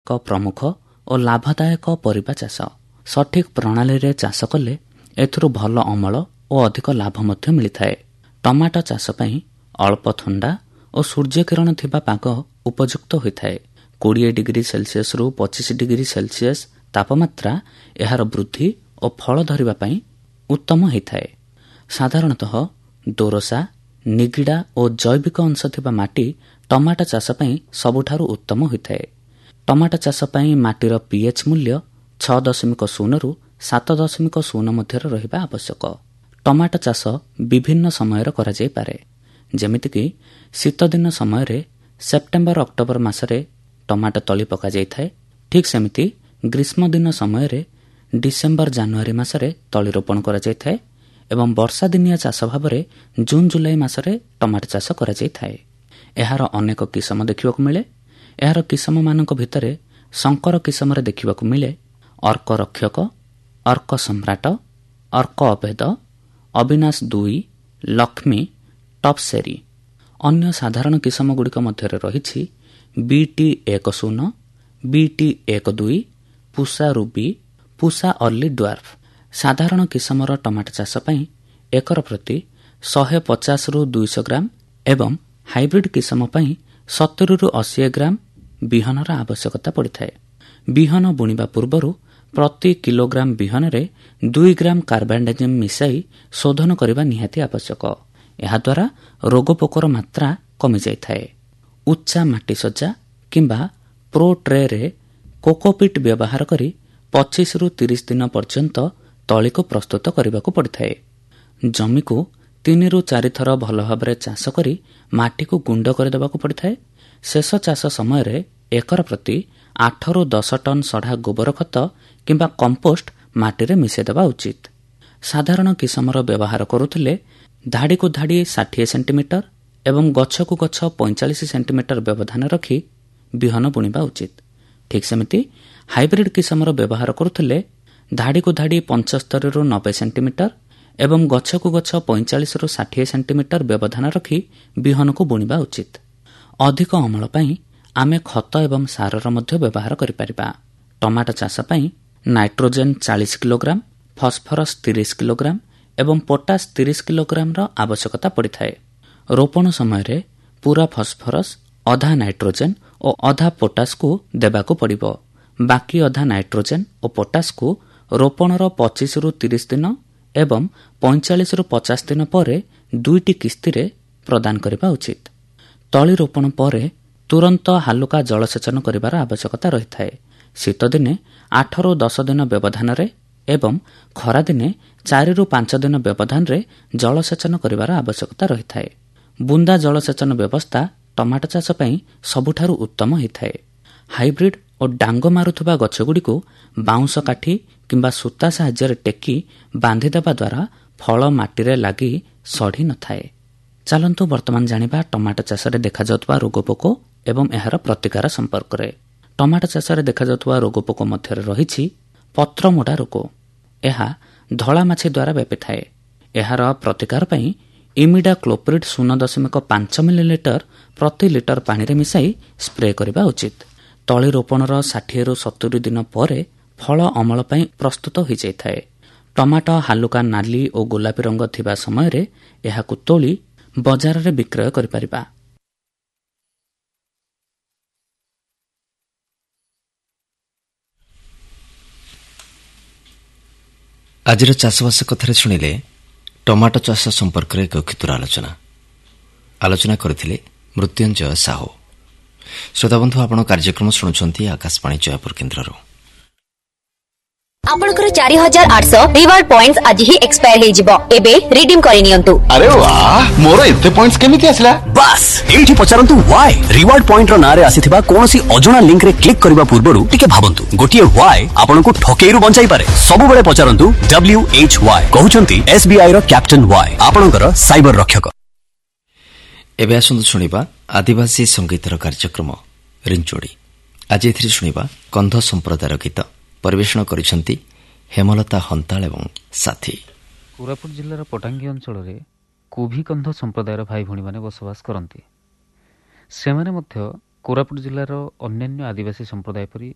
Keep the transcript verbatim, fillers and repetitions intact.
ଏକ ପ୍ରମୁଖ ଓ ଲାଭଦାୟକ ପରିବା ଚାଷ। ସଠିକ୍ ପ୍ରଣାଳୀରେ ଚାଷ କଲେ ଏଥିରୁ ଭଲ ଅମଳ ଓ ଅଧିକ ଲାଭ ମଧ୍ୟ ମିଳିଥାଏ। ଟମାଟୋ ଚାଷ ପାଇଁ ଅଳ୍ପ ଥଣ୍ଡା ଓ ସୂର୍ଯ୍ୟକିରଣ ଥିବା ପାଗ ଉପଯୁକ୍ତ ହୋଇଥାଏ। କୋଡ଼ିଏ ଡିଗ୍ରୀ ସେଲସିୟସରୁ ପଚିଶ ଡିଗ୍ରୀ ସେଲସିୟସ ତାପମାତ୍ରା ଏହାର ବୃଦ୍ଧି ଓ ଫଳ ଧରିବା ପାଇଁ ଉତ୍ତମ ହୋଇଥାଏ। ସାଧାରଣତଃ ଦୋରସା, ନିଗିଡ଼ା ଓ ଜୈବିକ ଅଂଶ ଥିବା ମାଟି ଟମାଟୋ ଚାଷ ପାଇଁ ସବୁଠାରୁ ଉତ୍ତମ ହୋଇଥାଏ। ଟମାଟୋ ଚାଷ ପାଇଁ ମାଟିର ପିଏଚ୍ ମୂଲ୍ୟ ଛଅ ଦଶମିକ ଶୂନରୁ ସାତ ଦଶମିକ ଶୂନ ମଧ୍ୟରେ ରହିବା ଆବଶ୍ୟକ। ଟମାଟୋ ଚାଷ ବିଭିନ୍ନ ସମୟରେ କରାଯାଇପାରେ, ଯେମିତିକି ଶୀତଦିନ ସମୟରେ ସେପ୍ଟେମ୍ବର ଅକ୍ଟୋବର ମାସରେ ଟମାଟୋ ତଳି ପକାଯାଇଥାଏ। ଠିକ୍ ସେମିତି ଗ୍ରୀଷ୍ମ ଦିନ ସମୟରେ ଡିସେମ୍ବର ଜାନୁଆରୀ ମାସରେ ତଳି ରୋପଣ କରାଯାଇଥାଏ ଏବଂ ବର୍ଷା ଦିନିଆ ଚାଷ ଭାବରେ ଜୁନ୍ ଜୁଲାଇ ମାସରେ ଟମାଟୋ ଚାଷ କରାଯାଇଥାଏ। ଏହାର ଅନେକ କିସମ ଦେଖିବାକୁ ମିଳେ। ଏହାର କିସମମାନଙ୍କ ଭିତରେ ଶଙ୍କର କିସମରେ ଦେଖିବାକୁ ମିଳେ ଅର୍କ ରକ୍ଷକ, ଅର୍କ ସମ୍ରାଟ, ଅର୍କ ଅଭେଦ, ଅବିନାଶ ଦୁଇ, ଲକ୍ଷ୍ମୀ, ଟପସେରୀ। ଅନ୍ୟ ସାଧାରଣ କିସମଗୁଡ଼ିକ ମଧ୍ୟରେ ରହିଛି ବିଟି ଏକ ଶୂନ, ବିଟି ଏକ ଦୁଇ, Pusa Ruby, Pusa early dwarf. ସାଧାରଣ କିସମର ଟମାଟୋ ଚାଷ ପାଇଁ ଏକର ପ୍ରତି ଶହେ ପଚାଶରୁ ଦୁଇଶହ ଗ୍ରାମ ଏବଂ ହାଇବ୍ରିଡ୍ କିସମ ପାଇଁ ସତୁରିରୁ ଅଶୀ ଗ୍ରାମ ବିହନର ଆବଶ୍ୟକତା ପଡ଼ିଥାଏ। ବିହନ ବୁଣିବା ପୂର୍ବରୁ ପ୍ରତି କିଲୋଗ୍ରାମ ବିହନରେ ଦୁଇ ଗ୍ରାମ କାର୍ବାଇଡାଜିମ୍ ମିଶାଇ ଶୋଧନ କରିବା ନିହାତି ଆବଶ୍ୟକ। ଏହାଦ୍ୱାରା ରୋଗପୋକର ମାତ୍ରା କମିଯାଇଥାଏ। ଉଚ୍ଚା ମାଟି ସଜ୍ଜା କିମ୍ବା ପ୍ରୋ ଟ୍ରେରେ କୋକୋପିଟ୍ ବ୍ୟବହାର କରି ପଚିଶରୁ ତିରିଶ ଦିନ ପର୍ଯ୍ୟନ୍ତ ତଳିକୁ ପ୍ରସ୍ତୁତ କରିବାକୁ ପଡ଼ିଥାଏ। ଜମିକୁ ତିନିରୁ ଚାରିଥର ଭଲ ଭାବରେ ଚାଷ କରି ମାଟିକୁ ଗୁଣ୍ଡ କରିଦେବାକୁ ପଡ଼ିଥାଏ। ଶେଷ ଚାଷ ସମୟରେ ଏକର ପ୍ରତି ଆଠରୁ ଦଶ ଟନ୍ ସଢ଼ା ଗୋବର ଖତ କିମ୍ବା କମ୍ପୋଷ୍ଟ ମାଟିରେ ମିଶାଇଦେବା ଉଚିତ। ସାଧାରଣ କିସମର ବ୍ୟବହାର କରୁଥିଲେ ଧାଡ଼ିକୁ ଧାଡ଼ି ଷାଠିଏ ସେଣ୍ଟିମିଟର ଏବଂ ଗଛକୁ ଗଛ ପଇଁଚାଳିଶ ସେଣ୍ଟିମିଟର ବ୍ୟବଧାନ ରଖି ବିହନ ବୁଣିବା ଉଚିତ। ଠିକ୍ ସେମିତି ହାଇବ୍ରିଡ୍ କିସମର ବ୍ୟବହାର କରୁଥିଲେ ଧାଡ଼ିକୁ ଧାଡ଼ି ପଞ୍ଚସ୍ତରୀରୁ ନବେ ସେଣ୍ଟିମିଟର ଏବଂ ଗଛକୁ ଗଛ ପଇଁଚାଳିଶରୁ ଷାଠିଏ ସେଣ୍ଟିମିଟର ବ୍ୟବଧାନ ରଖି ବିହନକୁ ବୁଣିବା ଉଚିତ। ଅଧିକ ଅମଳ ପାଇଁ ଆମେ ଖତ ଏବଂ ସାରର ମଧ୍ୟ ବ୍ୟବହାର କରିପାରିବା। ଟମାଟୋ ଚାଷ ପାଇଁ ନାଇଟ୍ରୋଜେନ୍ ଚାଳିଶ କିଲୋଗ୍ରାମ, ଫସ୍ଫରସ୍ ତିରିଶ କିଲୋଗ୍ରାମ ଏବଂ ପୋଟାସ୍ ତିରିଶ କିଲୋଗ୍ରାମର ଆବଶ୍ୟକତା ପଡ଼ିଥାଏ। ରୋପଣ ସମୟରେ ପୁରା ଫସ୍ଫରସ୍, ଅଧା ନାଇଟ୍ରୋଜେନ୍ ଓ ଅଧା ପୋଟାସ୍କୁ ଦେବାକୁ ପଡ଼ିବ। ବାକି ଅଧା ନାଇଟ୍ରୋଜେନ୍ ଓ ପୋଟାସ୍କୁ ରୋପଣର ପଚିଶରୁ ତିରିଶ ଦିନ ଏବଂ ପଇଁଚାଳିଶରୁ ପଚାଶ ଦିନ ପରେ ଦୁଇଟି କିସ୍ତିରେ ପ୍ରଦାନ କରିବା ଉଚିତ। ତଳି ରୋପଣ ପରେ ତୁରନ୍ତ ହାଲୁକା ଜଳସେଚନ କରିବାର ଆବଶ୍ୟକତା ରହିଥାଏ। ଶୀତଦିନେ ଆଠରୁ ଦଶ ଦିନ ବ୍ୟବଧାନରେ ଏବଂ ଖରାଦିନେ ଚାରିରୁ ପାଞ୍ଚ ଦିନ ବ୍ୟବଧାନରେ ଜଳସେଚନ କରିବାର ଆବଶ୍ୟକତା ରହିଥାଏ। ବୁନ୍ଦା ଜଳସେଚନ ବ୍ୟବସ୍ଥା ଟମାଟୋ ଚାଷ ପାଇଁ ସବୁଠାରୁ ଉତ୍ତମ ହୋଇଥାଏ। ହାଇବ୍ରିଡ୍ ଓ ଡାଙ୍ଗ ମାରୁଥିବା ଗଛଗୁଡ଼ିକୁ ବାଉଁଶ କାଠି କିମ୍ବା ସୂତା ସାହାଯ୍ୟରେ ଟେକି ବାନ୍ଧିଦେବା ଦ୍ୱାରା ଫଳ ମାଟିରେ ଲାଗି ସଢ଼ି ନଥାଏ। ଚାଲନ୍ତୁ ବର୍ତ୍ତମାନ ଜାଣିବା ଟମାଟୋ ଚାଷରେ ଦେଖାଯାଉଥିବା ରୋଗପୋକ ଏବଂ ଏହାର ପ୍ରତିକାର ସମ୍ପର୍କରେ। ଟମାଟୋ ଚାଷରେ ଦେଖାଯାଉଥିବା ରୋଗପୋକ ମଧ୍ୟରେ ରହିଛି ପତ୍ରମୋଡ଼ା ରୋଗ। ଏହା ଧଳା ମାଛି ଦ୍ୱାରା ବ୍ୟାପିଥାଏ। ଏହାର ପ୍ରତିକାର ପାଇଁ ଇମିଡା କ୍ଲୋପ୍ରିଡ୍ ଶୂନ ଦଶମିକ ପାଞ୍ଚ ମିଲିଲିଟର ପ୍ରତି ଲିଟର ପାଣିରେ ମିଶାଇ ସ୍ପ୍ରେ କରିବା ଉଚିତ। ତଳି ରୋପଣର ଷାଠିଏରୁ ସତୁରି ଦିନ ପରେ ଫଳ ଅମଳ ପାଇଁ ପ୍ରସ୍ତୁତ ହୋଇଯାଇଥାଏ। ଟମାଟୋ ହାଲୁକା ନାଲି ଓ ଗୋଲାପୀ ରଙ୍ଗ ଥିବା ସମୟରେ ଏହାକୁ ତୋଳି ବଜାରରେ ବିକ୍ରୟ କରିପାରିବା। ଆଜିର ଚାଷବାସ କଥାରେ ଶୁଣିଲେ ଟମାଟୋ ଚାଷ ସମ୍ପର୍କରେ ଏକ କ୍ଷୁଦ୍ର ଆଲୋଚନା ଆଲୋଚନା କରିଥିଲେ ମୃତ୍ୟୁଞ୍ଜୟ ସାହୁ। ଶ୍ରୋତାବନ୍ଧୁ, ଆପଣ କାର୍ଯ୍ୟକ୍ରମ ଶୁଣୁଛନ୍ତି ଆକାଶବାଣୀ ଜୟପୁର କେନ୍ଦ୍ରରୁ। ଆପଣଙ୍କର ଚାରି ହଜାର ଆଠଶହ ରିୱାର୍ଡ ପଏଣ୍ଟ ଆଜି ହିଁ ଏକ୍ସପାୟାର ହେଇଯିବ। ଏବେ ରିଡିମ୍ କରି ନିଅନ୍ତୁ। ଆରେ ବାଃ, ମୋର ଏତେ ପଏଣ୍ଟ କେମିତି ଆସିଲା? ବାସ୍ ଏଇଠି ପଚାରନ୍ତୁ ୱାଇ। ରିୱାର୍ଡ ପଏଣ୍ଟର ନାଁରେ ଆସିଥିବା କୌଣସି ଅଜଣା ଲିଙ୍କରେ କ୍ଲିକ୍ କରିବା ପୂର୍ବରୁ ଟିକେ ଭାବନ୍ତୁ। ଗୋଟିଏ ୱାଇ ଆପଣଙ୍କୁ ଠକେଇରୁ ବଞ୍ଚାଇ ପାରେ। ସବୁବେଳେ ପଚାରନ୍ତୁ ଡବ୍ଲ୍ୟୁ ଏଚ୍ ୱାଇ। କହୁଛନ୍ତି ଏସ୍ବିଆଇ ର କ୍ୟାପ୍ଟେନ୍ ୱାଇ, ଆପଣଙ୍କର ସାଇବର ରକ୍ଷକ। ଏବେ ଆସନ୍ତୁ ଶୁଣିବା ଆଦିବାସୀ ସଙ୍ଗୀତର କାର୍ଯ୍ୟକ୍ରମ ରିଞ୍ଚୋଡ଼ି। ଆଜି ଏଥିରେ ଶୁଣିବା କନ୍ଧ ସମ୍ପ୍ରଦାୟର ଗୀତ। ପରିବେଷଣ କରିଛନ୍ତି ହେମଲତା ହନ୍ତାଳ ଏବଂ ସାଥୀ। କୋରାପୁଟ ଜିଲ୍ଲାର ପଟାଙ୍ଗୀ ଅଞ୍ଚଳରେ କୁଭି କନ୍ଧ ସମ୍ପ୍ରଦାୟର ଭାଇ ଭଉଣୀମାନେ ବସବାସ କରନ୍ତି। ସେମାନେ ମଧ୍ୟ କୋରାପୁଟ ଜିଲ୍ଲାର ଅନ୍ୟାନ୍ୟ ଆଦିବାସୀ ସମ୍ପ୍ରଦାୟ ପରି